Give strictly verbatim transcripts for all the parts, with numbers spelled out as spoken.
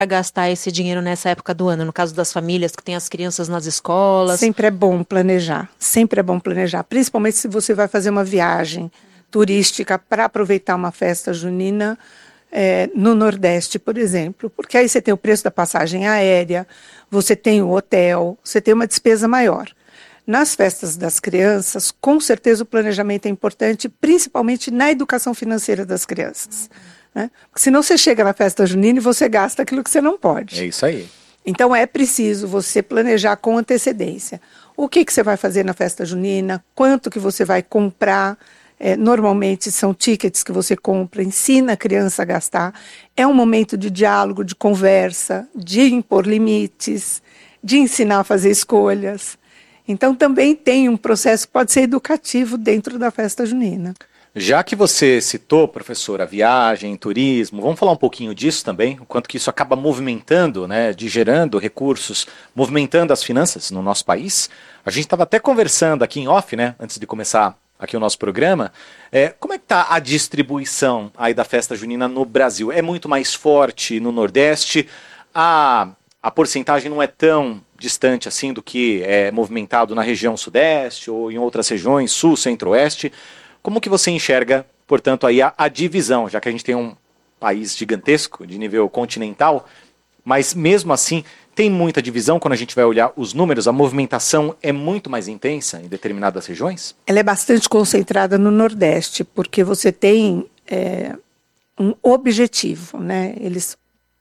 gastar esse dinheiro nessa época do ano, no caso das famílias que têm as crianças nas escolas? Sempre é bom planejar, sempre é bom planejar, principalmente se você vai fazer uma viagem turística para aproveitar uma festa junina é, no Nordeste, por exemplo, porque aí você tem o preço da passagem aérea, você tem o hotel, você tem uma despesa maior. Nas festas das crianças, com certeza o planejamento é importante, principalmente na educação financeira das crianças. Né? Porque senão você chega na festa junina e você gasta aquilo que você não pode. É isso aí. Então é preciso você planejar com antecedência. O que, que você vai fazer na festa junina, quanto que você vai comprar. É, normalmente são tickets que você compra, ensina a criança a gastar. É um momento de diálogo, de conversa, de impor limites, de ensinar a fazer escolhas. Então também tem um processo que pode ser educativo dentro da festa junina. Já que você citou, professora, viagem, turismo, vamos falar um pouquinho disso também, o quanto que isso acaba movimentando, né, de gerando recursos, movimentando as finanças no nosso país. A gente estava até conversando aqui em off, né, antes de começar aqui o nosso programa, é, como é que está a distribuição aí da festa junina no Brasil? É muito mais forte no Nordeste? A, a porcentagem não é tão distante assim do que é movimentado na região Sudeste ou em outras regiões, Sul, Centro-Oeste? Como que você enxerga, portanto, aí a, a divisão, já que a gente tem um país gigantesco, de nível continental, mas mesmo assim tem muita divisão quando a gente vai olhar os números, a movimentação é muito mais intensa em determinadas regiões? Ela é bastante concentrada no Nordeste, porque você tem é, um objetivo, né? Eles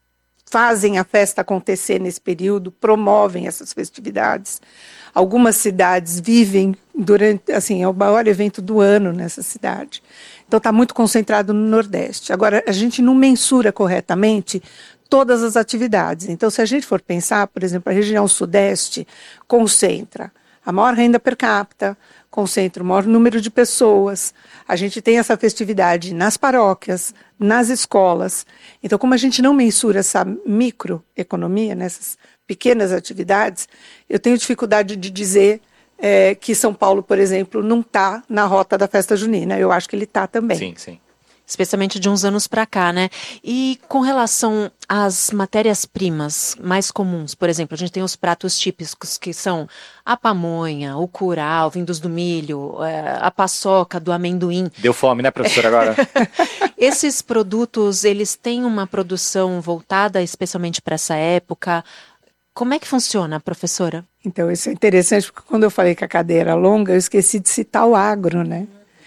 fazem a festa acontecer nesse período, promovem essas festividades. Algumas cidades vivem durante, assim, é o maior evento do ano nessa cidade. Então está muito concentrado no Nordeste. Agora, a gente não mensura corretamente todas as atividades. Então, se a gente for pensar, por exemplo, a região Sudeste concentra a maior renda per capita, concentra o maior número de pessoas. A gente tem essa festividade nas paróquias, nas escolas. Então, como a gente não mensura essa microeconomia, nessas pequenas atividades, eu tenho dificuldade de dizer é, que São Paulo, por exemplo, não está na rota da festa junina. Eu acho que ele está também. Sim, sim. Especialmente de uns anos para cá, né? E com relação às matérias-primas mais comuns, por exemplo, a gente tem os pratos típicos que são a pamonha, o curau, vindos do milho, a paçoca do amendoim. Deu fome, né, professora, agora? Esses produtos, eles têm uma produção voltada especialmente para essa época. Como é que funciona, professora? Então, isso é interessante, porque quando eu falei que a cadeia era longa, eu esqueci de citar o agro, né?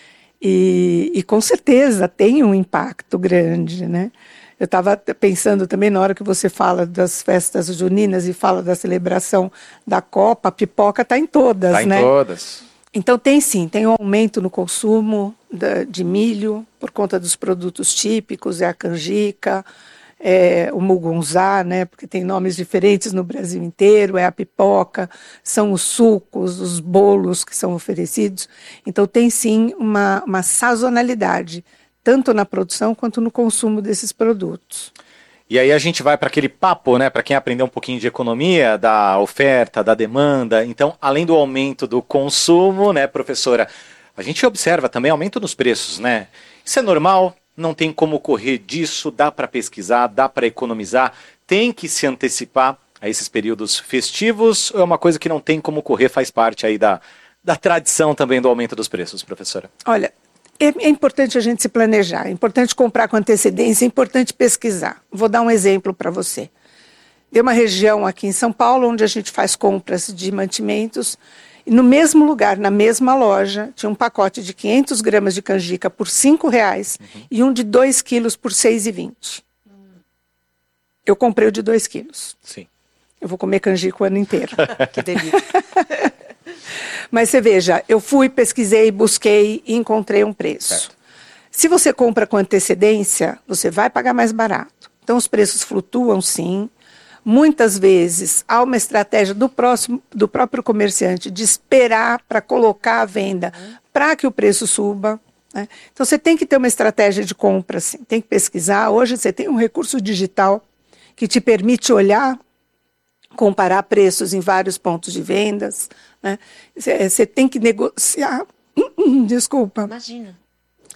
E, e com certeza tem um impacto grande, né? Eu estava pensando também na hora que você fala das festas juninas e fala da celebração da Copa, a pipoca está em todas, tá né? Está em todas. Então tem sim, tem um aumento no consumo da, de milho por conta dos produtos típicos, é a canjica, é o mugunzá, né? Porque tem nomes diferentes no Brasil inteiro, é a pipoca, são os sucos, os bolos que são oferecidos. Então tem sim uma, uma sazonalidade, tanto na produção quanto no consumo desses produtos. E aí a gente vai para aquele papo, né, para quem aprendeu um pouquinho de economia, da oferta, da demanda. Então, além do aumento do consumo, né, professora, a gente observa também aumento nos preços, né? Isso é normal? Não tem como correr disso, dá para pesquisar, dá para economizar, tem que se antecipar a esses períodos festivos, ou é uma coisa que não tem como correr, faz parte aí da, da tradição também do aumento dos preços, professora? Olha, é, é importante a gente se planejar, é importante comprar com antecedência, é importante pesquisar. Vou dar um exemplo para você. Tem uma região aqui em São Paulo onde a gente faz compras de mantimentos. E no mesmo lugar, na mesma loja, tinha um pacote de quinhentas gramas de canjica por cinco reais uhum. e um de dois quilos por seis reais e vinte centavos. Eu comprei o de dois quilos. Sim. Eu vou comer canjica o ano inteiro. Que delícia. Mas você veja, eu fui, pesquisei, busquei e encontrei um preço. Certo. Se você compra com antecedência, você vai pagar mais barato. Então os preços flutuam sim. Muitas vezes há uma estratégia do, próximo, do próprio comerciante de esperar para colocar a venda uhum. para que o preço suba. Né? Então você tem que ter uma estratégia de compra, assim, tem que pesquisar. Hoje você tem um recurso digital que te permite olhar, comparar preços em vários pontos de vendas. Né? Você, você tem que negociar, desculpa, Imagina.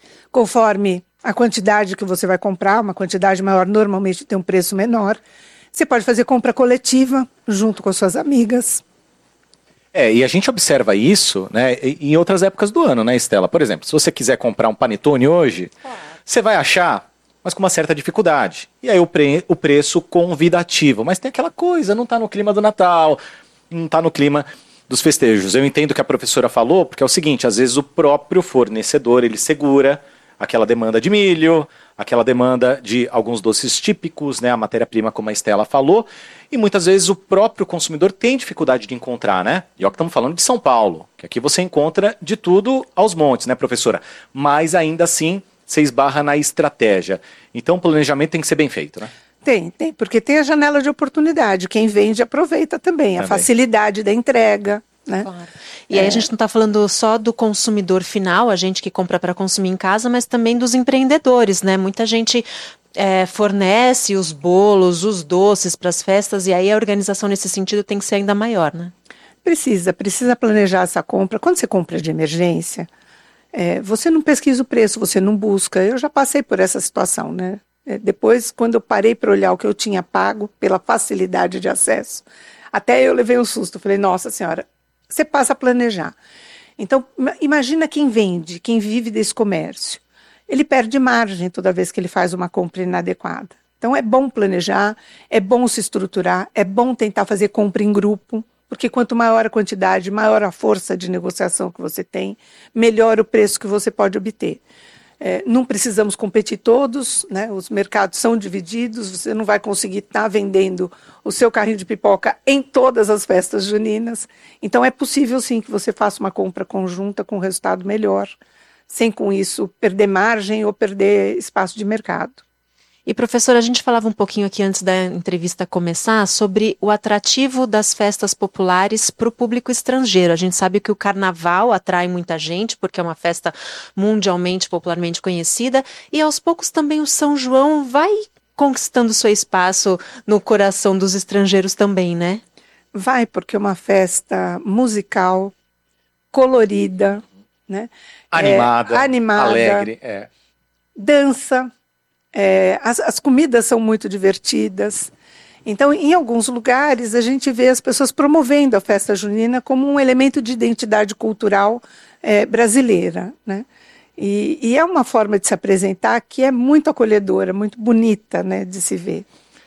Conforme a quantidade que você vai comprar, uma quantidade maior normalmente tem um preço menor. Você pode fazer compra coletiva junto com as suas amigas. É, e a gente observa isso, né, em outras épocas do ano, né, Estela? Por exemplo, se você quiser comprar um panetone hoje, claro, você vai achar, mas com uma certa dificuldade. E aí o, pre o preço convidativo. Mas tem aquela coisa, não está no clima do Natal, não está no clima dos festejos. Eu entendo o que a professora falou, porque é o seguinte, às vezes o próprio fornecedor, ele segura aquela demanda de milho, aquela demanda de alguns doces típicos, né, a matéria-prima, como a Estela falou, e muitas vezes o próprio consumidor tem dificuldade de encontrar, né? E ó, que estamos falando de São Paulo, que aqui você encontra de tudo aos montes, né, professora? Mas ainda assim, você esbarra na estratégia. Então o planejamento tem que ser bem feito, né? Tem, tem, porque tem a janela de oportunidade. Quem vende aproveita também, também. A facilidade da entrega, né? Claro. E é. aí a gente não está falando só do consumidor final, a gente que compra para consumir em casa, mas também dos empreendedores, né? Muita gente é, fornece os bolos, os doces para as festas, e aí a organização nesse sentido tem que ser ainda maior, né? Precisa, precisa planejar essa compra. Quando você compra de emergência, é, você não pesquisa o preço, você não busca. Eu já passei por essa situação, né? É, depois, quando eu parei para olhar o que eu tinha pago, pela facilidade de acesso, até eu levei um susto. Falei, nossa senhora, você passa a planejar. Então, imagina quem vende, quem vive desse comércio. Ele perde margem toda vez que ele faz uma compra inadequada. Então, é bom planejar, é bom se estruturar, é bom tentar fazer compra em grupo, porque quanto maior a quantidade, maior a força de negociação que você tem, melhor o preço que você pode obter. É, não precisamos competir todos, né? Os mercados são divididos, você não vai conseguir estar vendendo o seu carrinho de pipoca em todas as festas juninas. Então é possível sim que você faça uma compra conjunta com um resultado melhor, sem com isso perder margem ou perder espaço de mercado. E professora, a gente falava um pouquinho aqui antes da entrevista começar sobre o atrativo das festas populares para o público estrangeiro. A gente sabe que o carnaval atrai muita gente, porque é uma festa mundialmente, popularmente conhecida, e aos poucos também o São João vai conquistando seu espaço no coração dos estrangeiros também, né? Vai, porque é uma festa musical, colorida, né? Animada, é, animada alegre. É. Dança. É, as, as comidas são muito divertidas. Então, em alguns lugares, a gente vê as pessoas promovendo a festa junina como um elemento de identidade cultural é, brasileira, né? E, e é uma forma de se apresentar que é muito acolhedora, muito bonita, né, de se ver.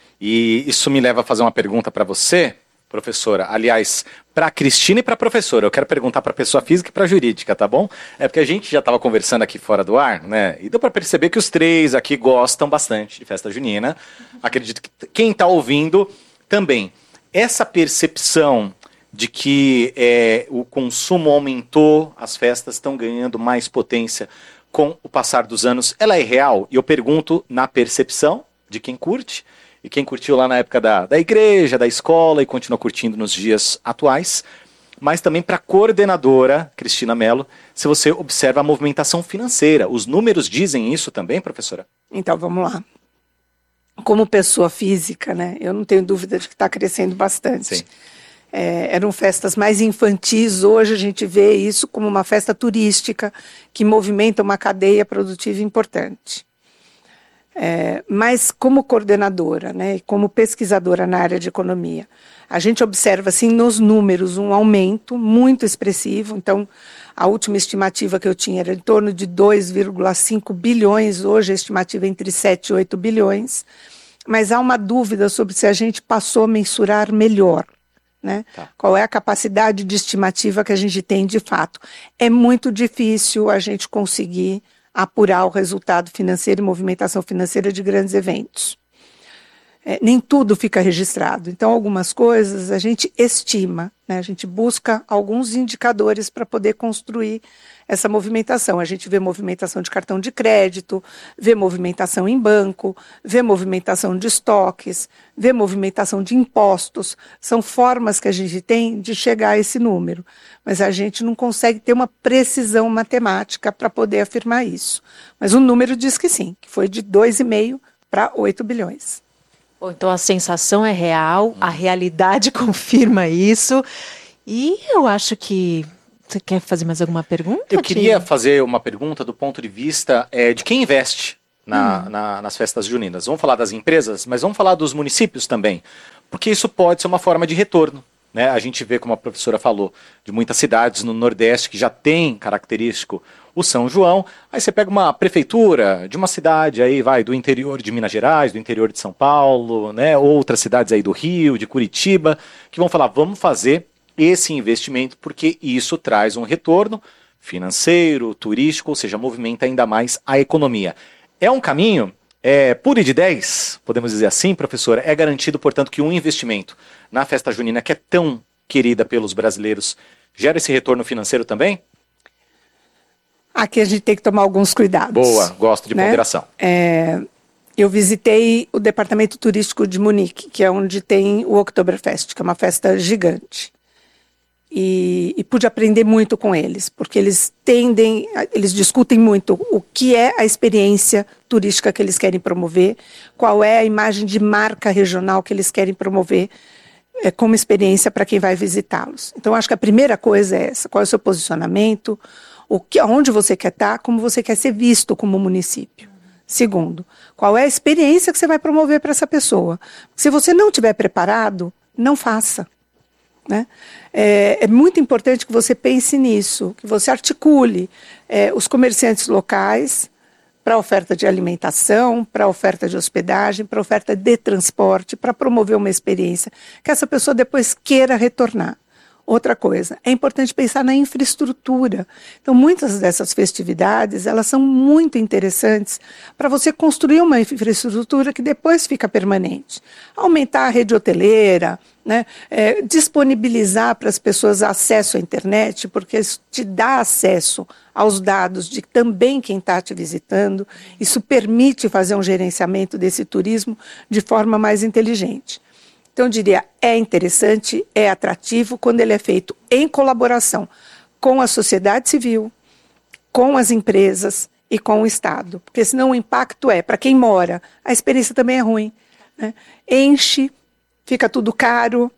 E isso me leva a fazer uma pergunta para você, professora. Aliás, para a Cristina e para a professora. Eu quero perguntar para a pessoa física e para a jurídica, tá bom? É porque a gente já estava conversando aqui fora do ar, né? E deu para perceber que os três aqui gostam bastante de festa junina. Acredito que quem está ouvindo também. Essa percepção de que é, o consumo aumentou, as festas estão ganhando mais potência com o passar dos anos, ela é real? E eu pergunto na percepção de quem curte, e quem curtiu lá na época da, da igreja, da escola e continua curtindo nos dias atuais, mas também para a coordenadora, Cristina Mello, se você observa a movimentação financeira. Os números dizem isso também, professora? Então, vamos lá. Como pessoa física, né, eu não tenho dúvida de que está crescendo bastante. Sim. É, eram festas mais infantis, hoje a gente vê isso como uma festa turística que movimenta uma cadeia produtiva importante. É, mas como coordenadora, né, como pesquisadora na área de economia, a gente observa assim, nos números um aumento muito expressivo. Então, a última estimativa que eu tinha era em torno de dois vírgula cinco bilhões, hoje a estimativa é entre sete e oito bilhões, mas há uma dúvida sobre se a gente passou a mensurar melhor. Né? Tá. Qual é a capacidade de estimativa que a gente tem de fato? É muito difícil a gente conseguir apurar o resultado financeiro e movimentação financeira de grandes eventos. É, nem tudo fica registrado. Então, algumas coisas a gente estima, né? A gente busca alguns indicadores para poder construir essa movimentação. A gente vê movimentação de cartão de crédito, vê movimentação em banco, vê movimentação de estoques, vê movimentação de impostos. São formas que a gente tem de chegar a esse número. Mas a gente não consegue ter uma precisão matemática para poder afirmar isso. Mas o número diz que sim, que foi de dois vírgula cinco para oito bilhões. Bom, então a sensação é real, a realidade confirma isso. E eu acho que... Você quer fazer mais alguma pergunta? Eu queria fazer uma pergunta do ponto de vista é, de quem investe na, hum. na, nas festas juninas. Vamos falar das empresas, mas vamos falar dos municípios também, porque isso pode ser uma forma de retorno. Né? A gente vê, como a professora falou, de muitas cidades no Nordeste que já tem característico o São João. Aí você pega uma prefeitura de uma cidade aí, vai, do interior de Minas Gerais, do interior de São Paulo, né? Outras cidades aí do Rio, de Curitiba, que vão falar, vamos fazer esse investimento porque isso traz um retorno financeiro, turístico, ou seja, movimenta ainda mais a economia. É um caminho... É, por I de dez, podemos dizer assim, professora, é garantido, portanto, que um investimento na festa junina, que é tão querida pelos brasileiros, gera esse retorno financeiro também? Aqui a gente tem que tomar alguns cuidados. Boa, gosto de, né, ponderação. É, eu visitei o departamento turístico de Munique, que é onde tem o Oktoberfest, que é uma festa gigante. E, e pude aprender muito com eles, porque eles tendem, eles discutem muito o que é a experiência turística que eles querem promover, qual é a imagem de marca regional que eles querem promover é, como experiência para quem vai visitá-los. Então, acho que a primeira coisa é essa, qual é o seu posicionamento, o que, onde você quer estar, como você quer ser visto como município. Segundo, qual é a experiência que você vai promover para essa pessoa. Se você não estiver preparado, não faça. Né? É, é muito importante que você pense nisso, que você articule é, os comerciantes locais para a oferta de alimentação, para a oferta de hospedagem, para a oferta de transporte, para promover uma experiência que essa pessoa depois queira retornar. Outra coisa, é importante pensar na infraestrutura. Então, muitas dessas festividades, elas são muito interessantes para você construir uma infraestrutura que depois fica permanente. Aumentar a rede hoteleira, né, é, disponibilizar para as pessoas acesso à internet, porque isso te dá acesso aos dados de também quem está te visitando. Isso permite fazer um gerenciamento desse turismo de forma mais inteligente. Então, eu diria, é interessante, é atrativo quando ele é feito em colaboração com a sociedade civil, com as empresas e com o Estado. Porque senão o impacto é, para quem mora, a experiência também é ruim. Né? Enche, fica tudo caro,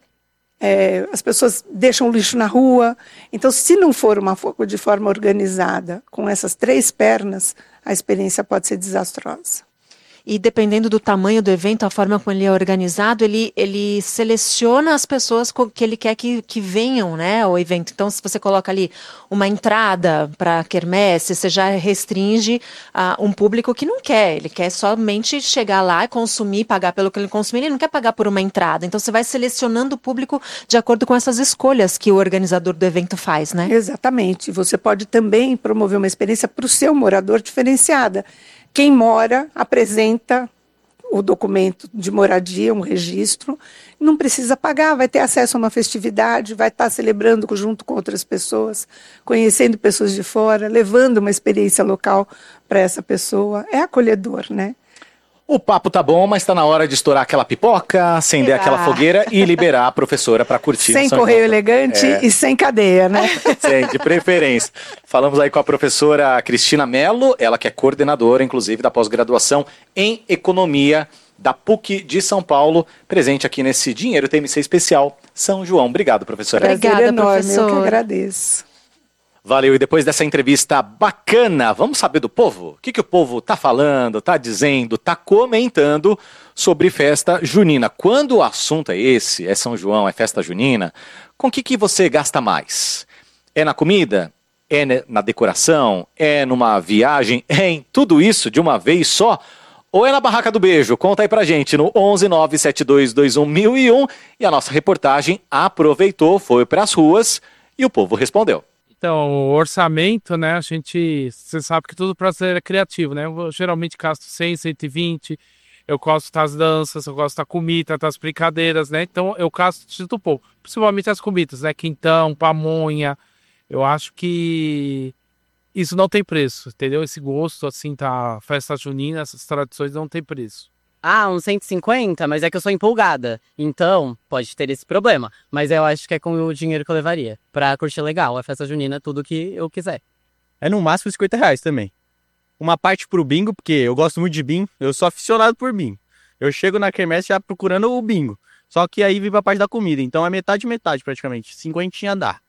é, as pessoas deixam o lixo na rua. Então, se não for uma, de forma organizada, com essas três pernas, a experiência pode ser desastrosa. E dependendo do tamanho do evento, a forma como ele é organizado, ele, ele seleciona as pessoas que ele quer que, que venham, né, ao evento. Então, se você coloca ali uma entrada para a quermesse, você já restringe uh, um público que não quer. Ele quer somente chegar lá e consumir, pagar pelo que ele consumir. Ele não quer pagar por uma entrada. Então, você vai selecionando o público de acordo com essas escolhas que o organizador do evento faz, né? Exatamente. Você pode também promover uma experiência para o seu morador diferenciada. Quem mora apresenta o documento de moradia, um registro, não precisa pagar, vai ter acesso a uma festividade, vai estar celebrando junto com outras pessoas, conhecendo pessoas de fora, levando uma experiência local para essa pessoa. É acolhedor, né? O papo tá bom, mas tá na hora de estourar aquela pipoca, acender ah. aquela fogueira e liberar a professora para curtir. Sem correio elegante é. e sem cadeia, né? Sim, de preferência. Falamos aí com a professora Cristina Mello, ela que é coordenadora, inclusive, da pós-graduação em Economia da P U C de São Paulo, presente aqui nesse Dinheiro T M C especial São João. Obrigado, professora. Obrigada, enorme, professor. Eu que agradeço. Valeu, e depois dessa entrevista bacana, vamos saber do povo? O que, que o povo tá falando, tá dizendo, tá comentando sobre festa junina? Quando o assunto é esse, é São João, é festa junina, com o que, que você gasta mais? É na comida? É na decoração? É numa viagem? É em tudo isso de uma vez só? Ou é na barraca do beijo? Conta aí pra gente no onze nove sete dois dois um mil e um. E a nossa reportagem aproveitou, foi pras ruas e o povo respondeu. Então, o orçamento, né, a gente, você sabe que tudo brasileiro é criativo, né, eu geralmente gasto cem, cento e vinte, eu gosto das danças, eu gosto da comida, das brincadeiras, né, então eu gasto de tudo pouco, principalmente as comidas, né, quintão, pamonha, eu acho que isso não tem preço, entendeu, esse gosto, assim, da festa junina, essas tradições não tem preço. Ah, uns cento e cinquenta, mas é que eu sou empolgada. Então, pode ter esse problema. Mas eu acho que é com o dinheiro que eu levaria. Pra curtir legal, a festa junina, tudo que eu quiser. É no máximo cinquenta reais também. Uma parte pro bingo, porque eu gosto muito de bingo. Eu sou aficionado por bingo. Eu chego na quermesse já procurando o bingo. Só que aí vem pra parte da comida. Então é metade metade praticamente. Cinquentinha dá.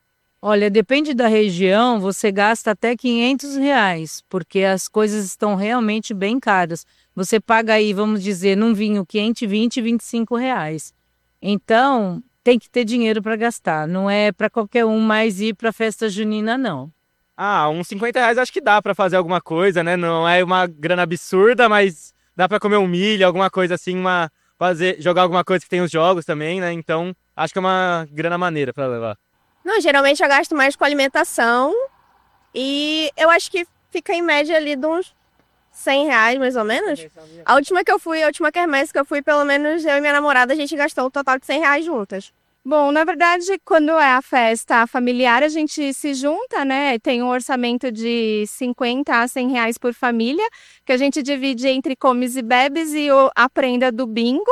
Olha, depende da região, você gasta até quinhentos reais, porque as coisas estão realmente bem caras. Você paga aí, vamos dizer, num vinho quente, vinte, vinte e cinco reais. Então, tem que ter dinheiro para gastar. Não é para qualquer um mais ir para festa junina, não. Ah, uns cinquenta reais acho que dá pra fazer alguma coisa, né? Não é uma grana absurda, mas dá pra comer um milho, alguma coisa assim, uma fazer, jogar alguma coisa que tem os jogos também, né? Então, acho que é uma grana maneira pra levar. Não, geralmente eu gasto mais com alimentação e eu acho que fica em média ali de uns cem reais, mais ou menos. A última que eu fui, a última quermesse que eu fui, pelo menos eu e minha namorada, a gente gastou um total de cem reais juntas. Bom, na verdade, quando é a festa familiar, a gente se junta, né? Tem um orçamento de cinquenta a cem reais por família, que a gente divide entre comes e bebes e o- a prenda do bingo.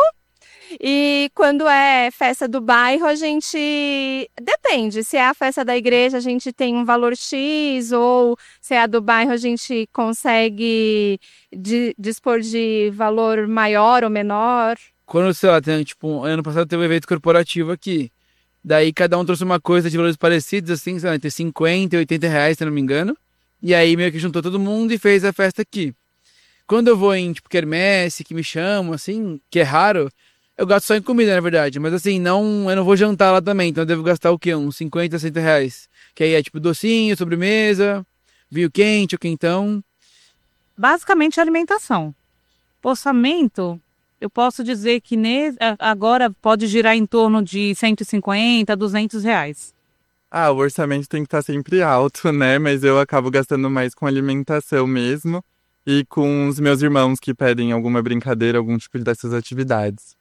E quando é festa do bairro, a gente... Depende, se é a festa da igreja, a gente tem um valor X, ou se é a do bairro, a gente consegue di- dispor de valor maior ou menor. Quando, sei lá, tem, tipo, ano passado teve um evento corporativo aqui. Daí cada um trouxe uma coisa de valores parecidos, assim, sei lá, entre cinquenta e oitenta reais, se eu não me engano. E aí meio que juntou todo mundo e fez a festa aqui. Quando eu vou em, tipo, quermesse, que me chamam, assim, que é raro, eu gasto só em comida, na verdade. Mas assim, não, eu não vou jantar lá também, então eu devo gastar o quê? Uns cinquenta, sessenta reais. Que aí é tipo docinho, sobremesa, vinho quente ou quentão. Basicamente alimentação. Orçamento, eu posso dizer que ne- a- agora pode girar em torno de cento e cinquenta, duzentos reais. Ah, o orçamento tem que estar sempre alto, né? Mas eu acabo gastando mais com alimentação mesmo e com os meus irmãos que pedem alguma brincadeira, algum tipo dessas atividades.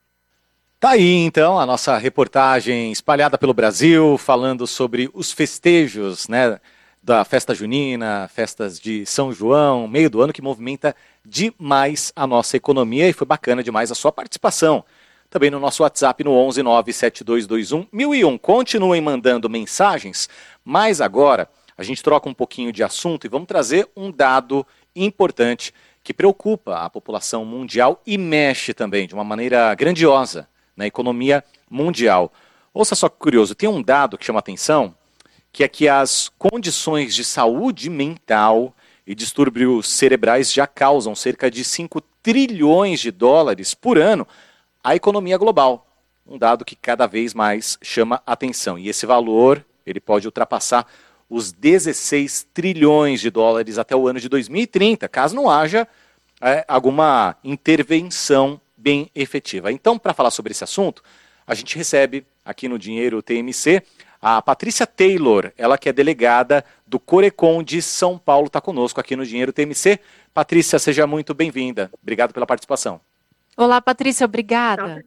Tá aí então a nossa reportagem espalhada pelo Brasil, falando sobre os festejos, né, da festa junina, festas de São João, meio do ano, que movimenta demais a nossa economia, e foi bacana demais a sua participação. Também no nosso WhatsApp no onze nove sete dois dois um mil e um. Continuem mandando mensagens, mas agora a gente troca um pouquinho de assunto e vamos trazer um dado importante que preocupa a população mundial e mexe também de uma maneira grandiosa na economia mundial. Ouça só que curioso, tem um dado que chama atenção, que é que as condições de saúde mental e distúrbios cerebrais já causam cerca de cinco trilhões de dólares por ano à economia global. Um dado que cada vez mais chama atenção. E esse valor, ele pode ultrapassar os dezesseis trilhões de dólares até o ano de dois mil e trinta, caso não haja é, alguma intervenção bem efetiva. Então, para falar sobre esse assunto, a gente recebe aqui no Dinheiro T M C a Patrícia Taylor, ela que é delegada do Corecon de São Paulo, está conosco aqui no Dinheiro T M C. Patrícia, seja muito bem-vinda. Obrigado pela participação. Olá, Patrícia, obrigada.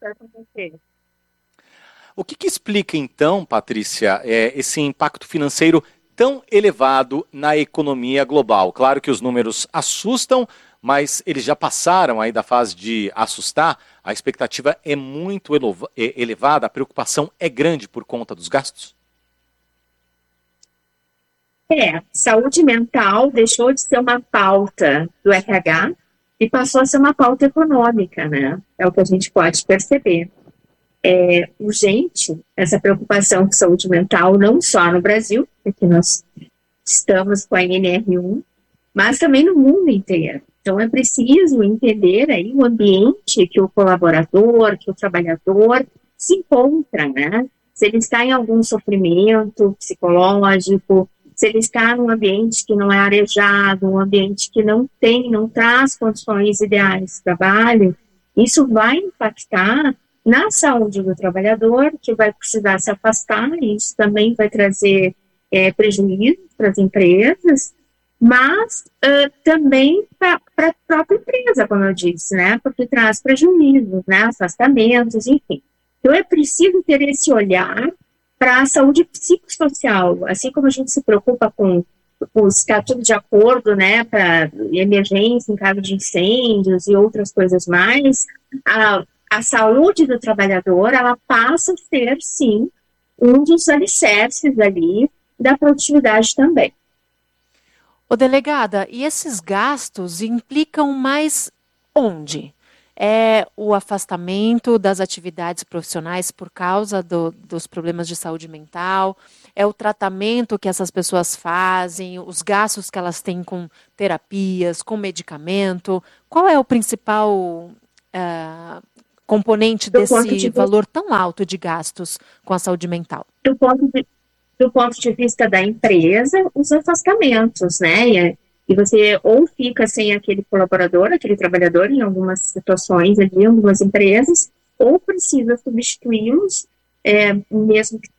O que, que explica então, Patrícia, é, esse impacto financeiro tão elevado na economia global? Claro que os números assustam, mas eles já passaram aí da fase de assustar. A expectativa é muito elevada, a preocupação é grande por conta dos gastos? É, saúde mental deixou de ser uma pauta do R H e passou a ser uma pauta econômica, né? É o que a gente pode perceber. É urgente essa preocupação com saúde mental, não só no Brasil, porque nós estamos com a N R um, mas também no mundo inteiro. Então, é preciso entender aí o ambiente que o colaborador, que o trabalhador se encontra, né? Se ele está em algum sofrimento psicológico, se ele está num ambiente que não é arejado, um ambiente que não tem, não traz condições ideais de trabalho, isso vai impactar na saúde do trabalhador, que vai precisar se afastar, e isso também vai trazer é, prejuízo para as empresas, mas uh, também para a própria empresa, como eu disse, né, porque traz prejuízos, né, afastamentos, enfim. Então é preciso ter esse olhar para a saúde psicossocial, assim como a gente se preocupa com, com estar tudo de acordo, né, para emergência em caso de incêndios e outras coisas mais, a, a saúde do trabalhador, ela passa a ser, sim, um dos alicerces ali da produtividade também. Ô, delegada, e esses gastos implicam mais onde? É o afastamento das atividades profissionais por causa do, dos problemas de saúde mental? É o tratamento que essas pessoas fazem, os gastos que elas têm com terapias, com medicamento? Qual é o principal uh, componente Do ponto de desse vista- valor tão alto de gastos com a saúde mental? do ponto de, do ponto de vista da empresa, os afastamentos, né? E, e você ou fica sem aquele colaborador, aquele trabalhador em algumas situações ali, em algumas empresas, ou precisa substituí-los, é, mesmo que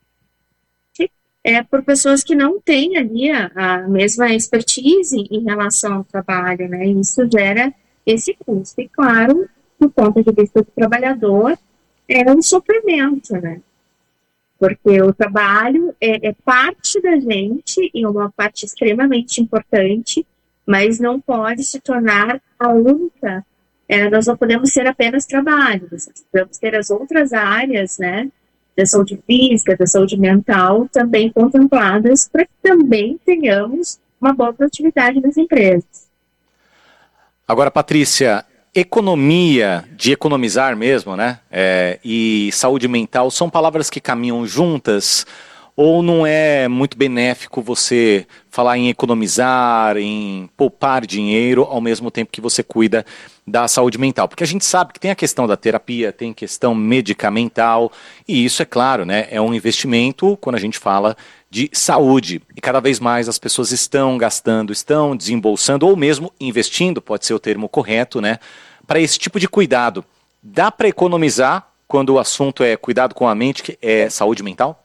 é, por pessoas que não têm ali a, a mesma expertise em relação ao trabalho, né? E isso gera esse custo. E, claro, do ponto de vista do trabalhador, é um sofrimento, né? Porque o trabalho é, é parte da gente, e uma parte extremamente importante, mas não pode se tornar a única. É, nós não podemos ser apenas trabalho, nós precisamos ter as outras áreas, né, da saúde física, da saúde mental, também contempladas, para que também tenhamos uma boa produtividade nas empresas. Agora, Patrícia, economia, de economizar mesmo, né? É, e saúde mental são palavras que caminham juntas, ou não é muito benéfico você falar em economizar, em poupar dinheiro, ao mesmo tempo que você cuida da saúde mental? Porque a gente sabe que tem a questão da terapia, tem questão medicamental, e isso, é claro, né, é um investimento quando a gente fala de saúde. E cada vez mais as pessoas estão gastando, estão desembolsando, ou mesmo investindo, pode ser o termo correto, né, para esse tipo de cuidado. Dá para economizar quando o assunto é cuidado com a mente, que é saúde mental?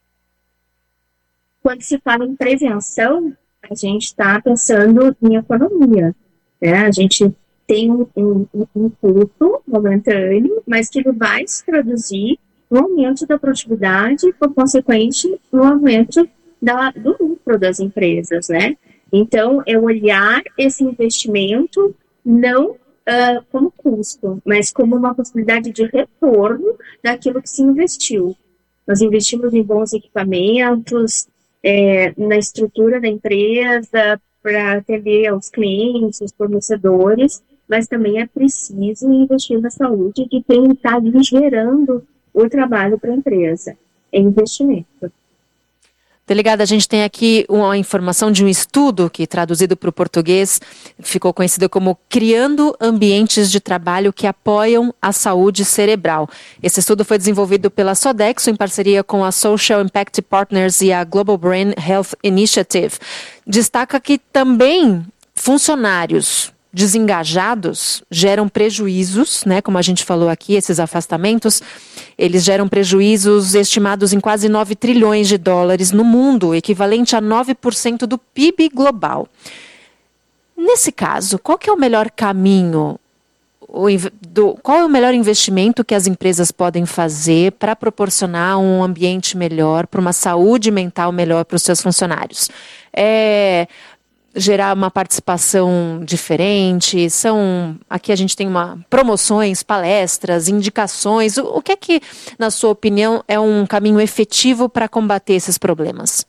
Quando se fala em prevenção, a gente está pensando em economia, né? A gente tem um, um, um custo momentâneo, mas que ele vai se traduzir no aumento da produtividade e, por consequente, no aumento da, do lucro das empresas, né? Então, é olhar esse investimento não uh, como custo, mas como uma possibilidade de retorno daquilo que se investiu. Nós investimos em bons equipamentos, é, na estrutura da empresa, para atender aos clientes, os fornecedores, mas também é preciso investir na saúde de quem está ali gerando o trabalho para a empresa. É investimento. Delegada, a gente tem aqui uma informação de um estudo que, traduzido para o português, ficou conhecido como Criando Ambientes de Trabalho que Apoiam a Saúde Cerebral. Esse estudo foi desenvolvido pela Sodexo em parceria com a Social Impact Partners e a Global Brain Health Initiative. Destaca que também funcionários desengajados geram prejuízos, né, como a gente falou aqui, esses afastamentos, eles geram prejuízos estimados em quase nove trilhões de dólares no mundo, equivalente a nove por cento do P I B global. Nesse caso, qual que é o melhor caminho, o, do, qual é o melhor investimento que as empresas podem fazer para proporcionar um ambiente melhor, para uma saúde mental melhor para os seus funcionários? É... gerar uma participação diferente, são, aqui a gente tem uma, promoções, palestras, indicações, o, o que é que, na sua opinião, é um caminho efetivo para combater esses problemas?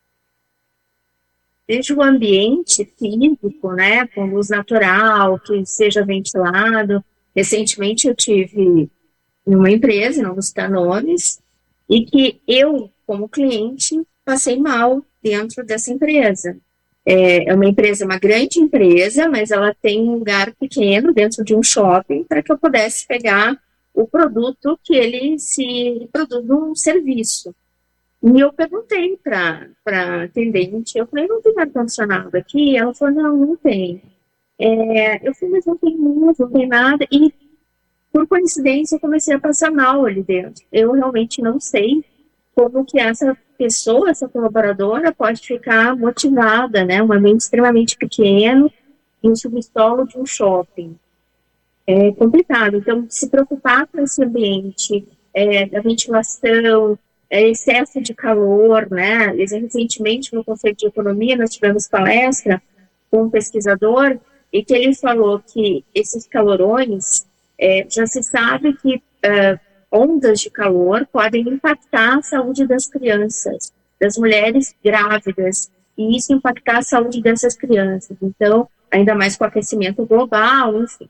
Desde o ambiente físico, né, com luz natural, que seja ventilado. Recentemente eu tive numa empresa, não vou citar nomes, e que eu, como cliente, passei mal dentro dessa empresa. É uma empresa, uma grande empresa, mas ela tem um lugar pequeno dentro de um shopping para que eu pudesse pegar o produto que ele se produz num serviço. E eu perguntei para a atendente, eu falei, não tem ar-condicionado aqui? Ela falou, não, não tem. É, eu falei, mas não tem luz, não tem nada. E, por coincidência, eu comecei a passar mal ali dentro. Eu realmente não sei como que essa pessoa, essa colaboradora, pode ficar motivada, né? Um ambiente extremamente pequeno, em um subsolo de um shopping. É complicado. Então, se preocupar com esse ambiente, é, da ventilação, é, excesso de calor, né? Recentemente, no Conselho de Economia, nós tivemos palestra com um pesquisador, e que ele falou que esses calorões, é, já se sabe que uh, ondas de calor podem impactar a saúde das crianças, das mulheres grávidas, e isso impactar a saúde dessas crianças. Então, ainda mais com o aquecimento global, enfim.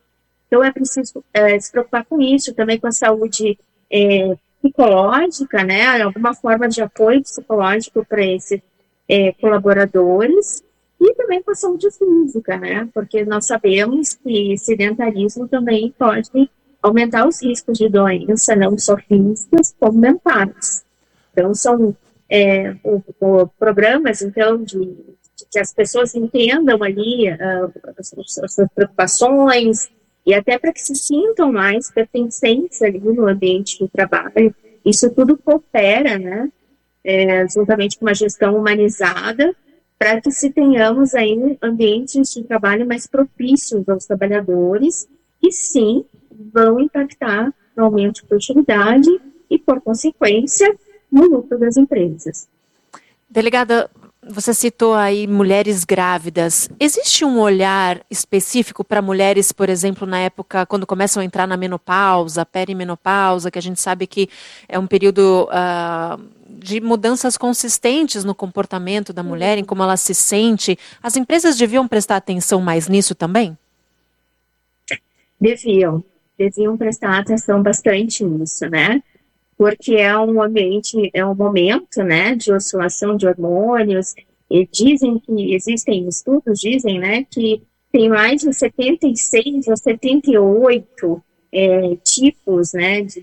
Então, é preciso é, se preocupar com isso, também com a saúde é, psicológica, né? Alguma forma de apoio psicológico para esses é, colaboradores, e também com a saúde física, né? Porque nós sabemos que sedentarismo também pode aumentar os riscos de doença, não só físicas, como mentais. Então, são é, o, o, programas, então, de, de que as pessoas entendam ali uh, as, as suas preocupações, e até para que se sintam mais pertencentes ali no ambiente do trabalho. Isso tudo coopera, né, é, juntamente com uma gestão humanizada, para que se tenhamos aí ambientes de trabalho mais propícios aos trabalhadores, que sim, vão impactar no aumento de produtividade e, por consequência, no lucro das empresas. Delegada, você citou aí mulheres grávidas. Existe um olhar específico para mulheres, por exemplo, na época quando começam a entrar na menopausa, perimenopausa, que a gente sabe que é um período uh, de mudanças consistentes no comportamento da mulher, em como ela se sente. As empresas deviam prestar atenção mais nisso também? Deviam. Deviam prestar atenção bastante nisso, né? Porque é um ambiente, é um momento, né, de oscilação de hormônios, e dizem que, existem estudos, dizem, né, que tem mais de setenta e seis ou setenta e oito é, tipos, né, de,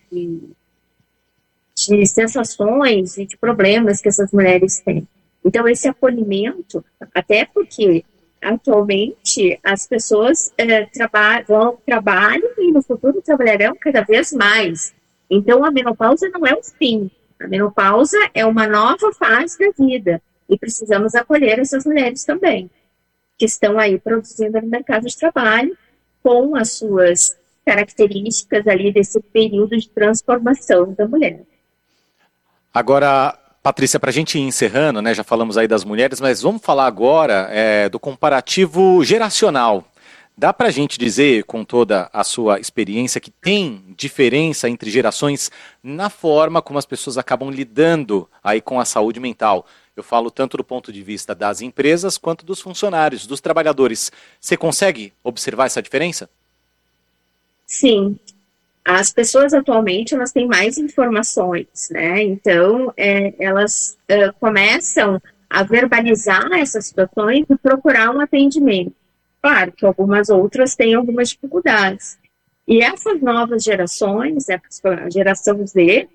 de sensações e de problemas que essas mulheres têm. Então, esse acolhimento, até porque atualmente as pessoas é, traba- vão trabalham e no futuro trabalharão cada vez mais. Então, a menopausa não é o fim. A menopausa é uma nova fase da vida. E precisamos acolher essas mulheres também, que estão aí produzindo no mercado de trabalho com as suas características ali desse período de transformação da mulher. Agora, Patrícia, para a gente ir encerrando, né, já falamos aí das mulheres, mas vamos falar agora é, do comparativo geracional. Dá para a gente dizer, com toda a sua experiência, que tem diferença entre gerações na forma como as pessoas acabam lidando aí com a saúde mental? Eu falo tanto do ponto de vista das empresas quanto dos funcionários, dos trabalhadores. Você consegue observar essa diferença? Sim. As pessoas atualmente elas têm mais informações, né? Então, é, elas é, começam a verbalizar essas situações e procurar um atendimento. Claro que algumas outras têm algumas dificuldades. E essas novas gerações, a geração Z,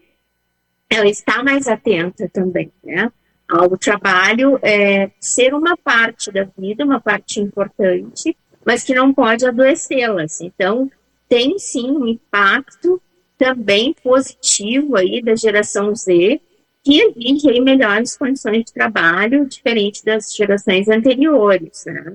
ela está mais atenta também, né, ao trabalho é, ser uma parte da vida, uma parte importante, mas que não pode adoecê-las. Então, tem sim um impacto também positivo aí da geração Z, que exige aí melhores condições de trabalho, diferente das gerações anteriores, né?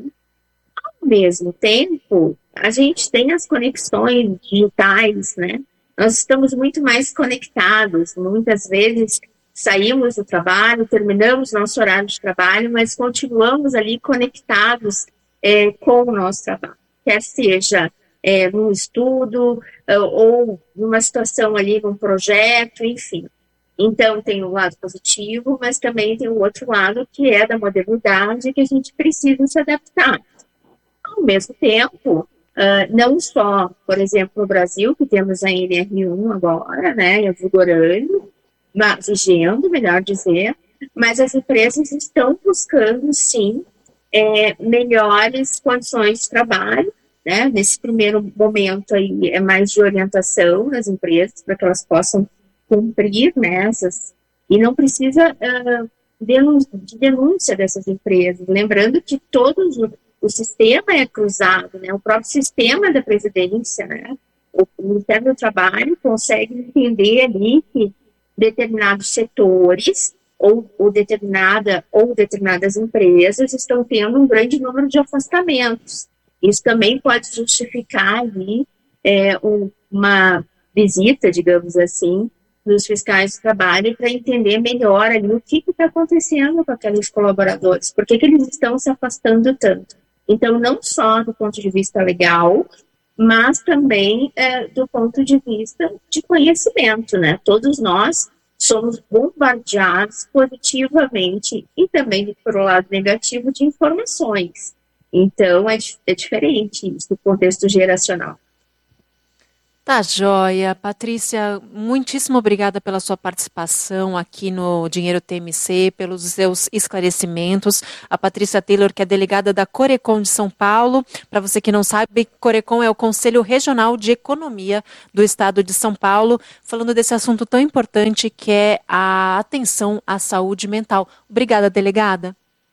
Ao mesmo tempo, a gente tem as conexões digitais, né? Nós estamos muito mais conectados. Muitas vezes saímos do trabalho, terminamos nosso horário de trabalho, mas continuamos ali conectados é, com o nosso trabalho. Quer seja é, num estudo, ou numa situação ali, num projeto, enfim. Então, tem um lado positivo, mas também tem o outro lado, que é da modernidade, que a gente precisa se adaptar. Ao mesmo tempo, uh, não só, por exemplo, no Brasil, que temos a N R um agora, né, vigorando, vigendo, melhor dizer, mas as empresas estão buscando, sim, é, melhores condições de trabalho, né, nesse primeiro momento aí é mais de orientação nas empresas, para que elas possam cumprir nessas, e não precisa uh, denun- de denúncia dessas empresas, lembrando que todos o, o sistema é cruzado, né, o próprio sistema da Previdência, né, o Ministério do Trabalho consegue entender ali que determinados setores ou, ou, determinada, ou determinadas empresas estão tendo um grande número de afastamentos. Isso também pode justificar ali é, um, uma visita, digamos assim, dos fiscais do trabalho para entender melhor ali o que está acontecendo com aqueles colaboradores, por que, que eles estão se afastando tanto. Então, não só do ponto de vista legal, mas também é, do ponto de vista de conhecimento, né? Todos nós somos bombardeados positivamente e também, por um lado negativo, de informações. Então, é, é diferente isso do contexto geracional. Tá joia. Patrícia, muitíssimo obrigada pela sua participação aqui no Dinheiro T M C, pelos seus esclarecimentos. A Patrícia Taylor, que é delegada da Corecon de São Paulo. Para você que não sabe, Corecon é o Conselho Regional de Economia do Estado de São Paulo, falando desse assunto tão importante que é a atenção à saúde mental. Obrigada, delegada.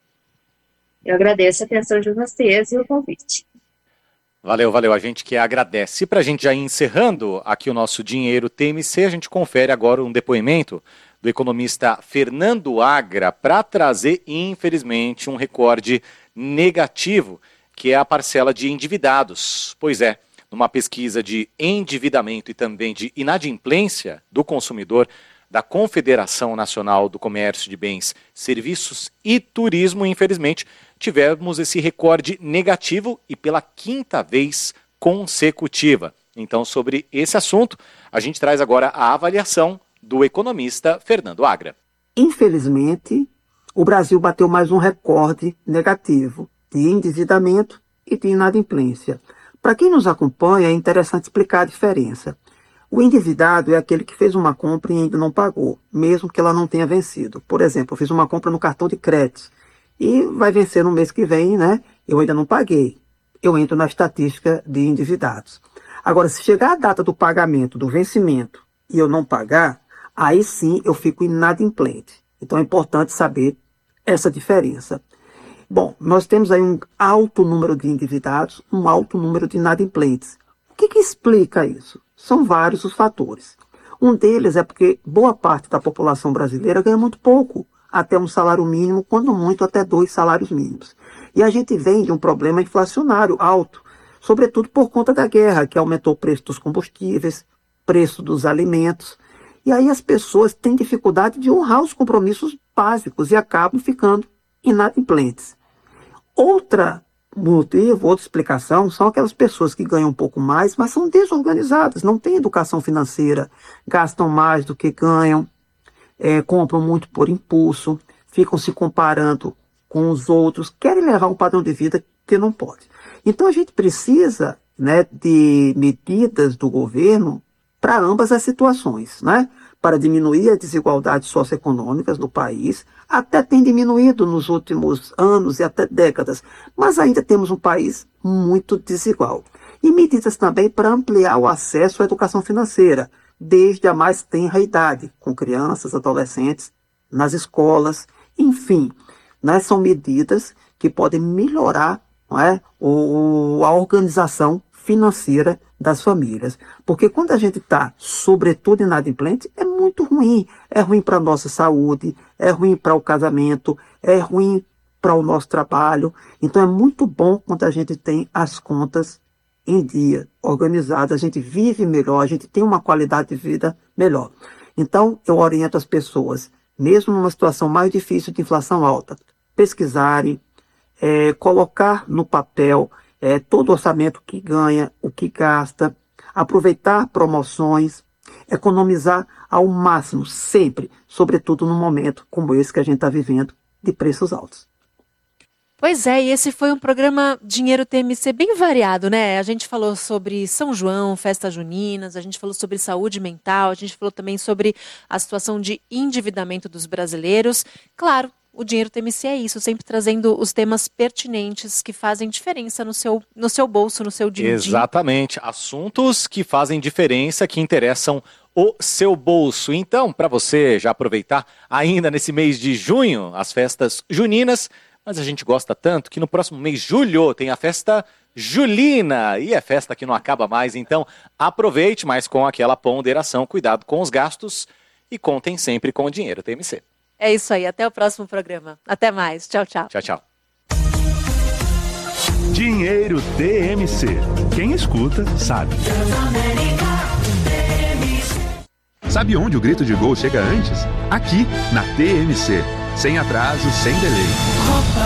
Eu agradeço a atenção de vocês e o convite. Valeu, valeu. A gente que agradece. E para a gente já ir encerrando aqui o nosso Dinheiro T M C, a gente confere agora um depoimento do economista Fernando Agra para trazer, infelizmente, um recorde negativo, que é a parcela de endividados. Pois é, numa pesquisa de endividamento e também de inadimplência do consumidor da Confederação Nacional do Comércio de Bens, Serviços e Turismo, infelizmente, tivemos esse recorde negativo e pela quinta vez consecutiva. Então, sobre esse assunto, a gente traz agora a avaliação do economista Fernando Agra. Infelizmente, o Brasil bateu mais um recorde negativo de endividamento e de inadimplência. Para quem nos acompanha, é interessante explicar a diferença. O endividado é aquele que fez uma compra e ainda não pagou, mesmo que ela não tenha vencido. Por exemplo, eu fiz uma compra no cartão de crédito e vai vencer no mês que vem, né? Eu ainda não paguei. Eu entro na estatística de endividados. Agora, se chegar a data do pagamento, do vencimento, e eu não pagar, aí sim eu fico inadimplente. Então é importante saber essa diferença. Bom, nós temos aí um alto número de endividados, um alto número de inadimplentes. O que que explica isso? São vários os fatores. Um deles é porque boa parte da população brasileira ganha muito pouco, até um salário mínimo, quando muito até dois salários mínimos. E a gente vem de um problema inflacionário alto, sobretudo por conta da guerra, que aumentou o preço dos combustíveis, preço dos alimentos. E aí as pessoas têm dificuldade de honrar os compromissos básicos e acabam ficando inadimplentes. Outra motivo, outra explicação, são aquelas pessoas que ganham um pouco mais, mas são desorganizadas, não têm educação financeira, gastam mais do que ganham, é, compram muito por impulso, ficam se comparando com os outros, querem levar um padrão de vida que não pode. Então a gente precisa, né, de medidas do governo para ambas as situações, né? Para diminuir as desigualdades socioeconômicas no país, até tem diminuído nos últimos anos e até décadas, mas ainda temos um país muito desigual. E medidas também para ampliar o acesso à educação financeira, desde a mais tenra idade, com crianças, adolescentes, nas escolas, enfim, né, são medidas que podem melhorar, não é, o, a organização financeira das famílias. Porque quando a gente está, sobretudo, inadimplente, é muito ruim. É ruim para a nossa saúde, é ruim para o casamento, é ruim para o nosso trabalho. Então é muito bom quando a gente tem as contas em dia, organizadas, a gente vive melhor, a gente tem uma qualidade de vida melhor. Então eu oriento as pessoas, mesmo numa situação mais difícil de inflação alta, pesquisarem, é, colocar no papel É, todo orçamento que ganha, o que gasta, aproveitar promoções, economizar ao máximo, sempre, sobretudo num momento como esse que a gente está vivendo, de preços altos. Pois é, e esse foi um programa Dinheiro T M C bem variado, né? A gente falou sobre São João, festas juninas, a gente falou sobre saúde mental, a gente falou também sobre a situação de endividamento dos brasileiros. Claro, o Dinheiro T M C é isso, sempre trazendo os temas pertinentes que fazem diferença no seu, no seu bolso, no seu din-din. Exatamente, assuntos que fazem diferença, que interessam o seu bolso. Então, para você já aproveitar ainda nesse mês de junho, as festas juninas, mas a gente gosta tanto que no próximo mês, julho, tem a festa julina, e é festa que não acaba mais, então aproveite, mas com aquela ponderação, cuidado com os gastos e contem sempre com o Dinheiro T M C. É isso aí, até o próximo programa. Até mais, tchau, tchau. Tchau, tchau. Dinheiro T M C. Quem escuta, sabe. Sabe onde o grito de gol chega antes? Aqui, na T M C. Sem atraso, sem delay.